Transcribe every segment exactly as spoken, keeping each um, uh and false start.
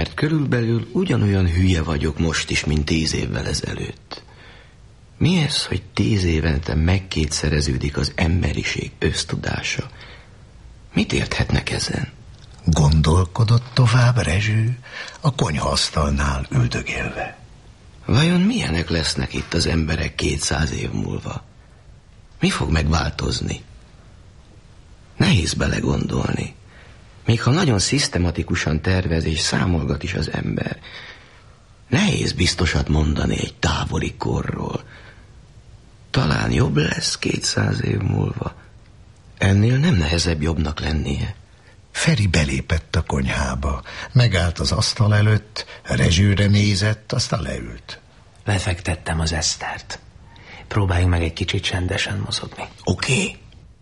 mert körülbelül ugyanolyan hülye vagyok most is, mint tíz évvel ezelőtt. Mi ez, hogy tíz évente megkétszereződik az emberiség ösztudása? Mit érthetnek ezen? Gondolkodott tovább Rezső a konyhaasztalnál üldögélve. Vajon milyenek lesznek itt az emberek kétszáz év múlva? Mi fog megváltozni? Nehéz belegondolni. Még ha nagyon szisztematikusan tervez és számolgat is az ember, nehéz biztosat mondani egy távoli korról. Talán jobb lesz kétszáz év múlva. Ennél nem nehezebb jobbnak lennie. Feri belépett a konyhába, megállt az asztal előtt, Rezsőre nézett, aztán leült. Lefektettem az Esztert. Próbáljunk meg egy kicsit csendesen mozogni. Oké. Okay.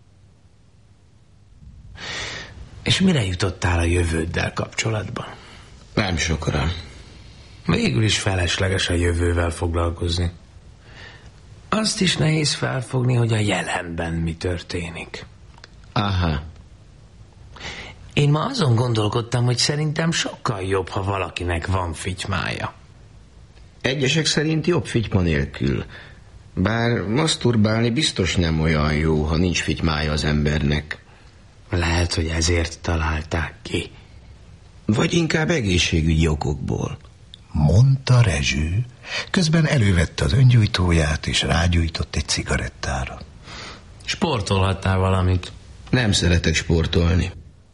És mire jutottál a jövőddel kapcsolatban? Nem sokra. Végül is felesleges a jövővel foglalkozni. Azt is nehéz felfogni, hogy a jelenben mi történik. Aha. Én ma azon gondolkodtam, hogy szerintem sokkal jobb, ha valakinek van fitymája. Egyesek szerint jobb fityma nélkül. Bár maszturbálni biztos nem olyan jó, ha nincs fitymája az embernek. Lehet, hogy ezért találták ki. Vagy inkább egészségügyi okokból. Mondta Rezső, közben elővette az öngyújtóját, és rágyújtott egy cigarettára. Sportolhattál valamit? Nem szeretek sportolni.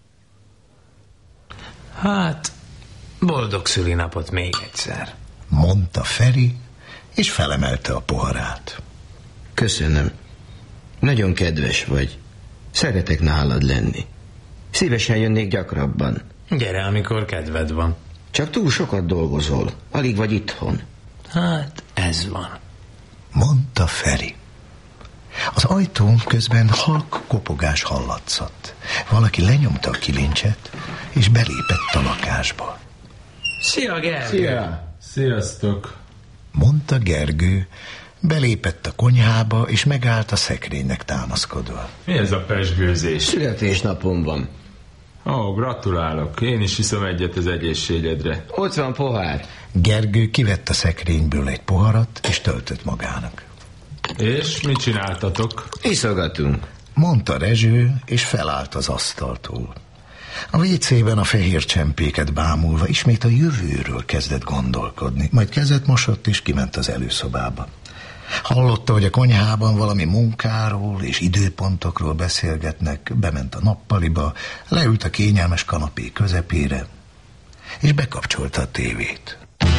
Hát, boldog szülinapot még egyszer. Mondta Feri, és felemelte a poharát. Köszönöm. Nagyon kedves vagy. Szeretek nálad lenni. Szívesen jönnék gyakrabban. Gyere, amikor kedved van. Csak túl sokat dolgozol. Alig vagy itthon. Hát, ez van. Mondta Feri. Az ajtón közben halk kopogás hallatszott. Valaki lenyomta a kilincset, és belépett a lakásba. Szia, Gergő! Szia! Sziasztok! Mondta Gergő, belépett a konyhába, és megállt a szekrénynek támaszkodva. Mi ez a pezsgőzés? Születésnapom van. Ó, oh, gratulálok. Én is iszom egyet az egészségedre. Ott van pohár. Gergő kivett a szekrényből egy poharat, és töltött magának. És mit csináltatok? Iszogatunk. Mondta Rezső, és felállt az asztaltól. A vécében a fehér csempéket bámulva ismét a jövőről kezdett gondolkodni, majd kezet mosott, és kiment az előszobába. Hallotta, hogy a konyhában valami munkáról és időpontokról beszélgetnek, bement a nappaliba, leült a kényelmes kanapé közepére, és bekapcsolta a tévét.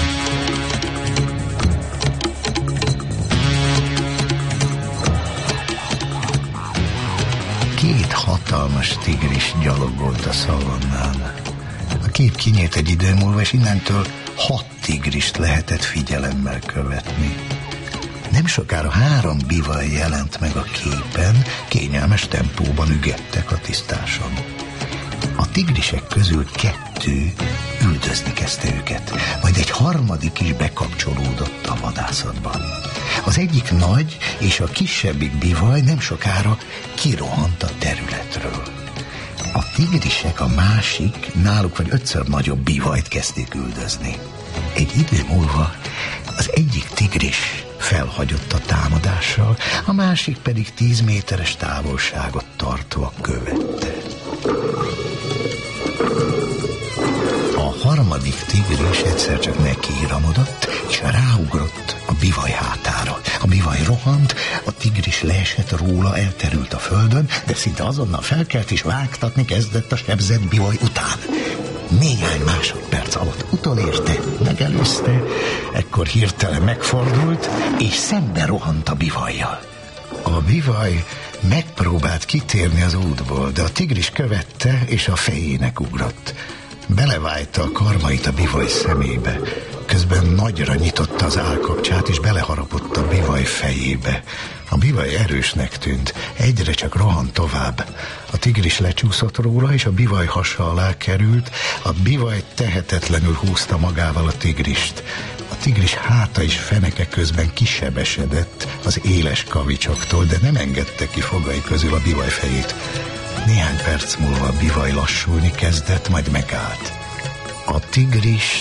Két hatalmas tigris gyalogolt a szavannán. A kép kinyílt egy idő múlva, és innentől hat tigrist lehetett figyelemmel követni. Nem sokára három bivaj jelent meg a képen, kényelmes tempóban ügettek a tisztáson. A tigrisek közül kettő üldözni kezdte őket, majd egy harmadik is bekapcsolódott a vadászatban. Az egyik nagy és a kisebbik bivaj nem sokára kirohant a területről. A tigrisek a másik, náluk vagy ötször nagyobb bivajt kezdték üldözni. Egy idő múlva az egyik tigris felhagyott a támadással, a másik pedig tíz méteres távolságot tartva követte. A harmadik tigris egyszer csak nekiíramodott, és ráugrott a bivaj hátára. A bivaj rohant, a tigris leesett róla, elterült a földön, de szinte azonnal felkelt és vágtatni kezdett a sebzett bivaj után. Néhány másodperc alatt utolérte, megelőzte, ekkor hirtelen megfordult, és szembe rohant a bivajjal. A bivaj megpróbált kitérni az útból, de a tigris követte, és a fejének ugrott. Belevájta a karmait a bivaj szemébe, közben nagyra nyitotta az állkapcsát, és beleharapott a bivaj fejébe. A bivaj erősnek tűnt, egyre csak rohant tovább. A tigris lecsúszott róla, és a bivaj hasa alá került, a bivaj tehetetlenül húzta magával a tigrist. A tigris háta és feneke közben kisebesedett az éles kavicsoktól, de nem engedte ki fogai közül a bivaj fejét. Néhány perc múlva a bivaj lassulni kezdett, majd megállt. A tigris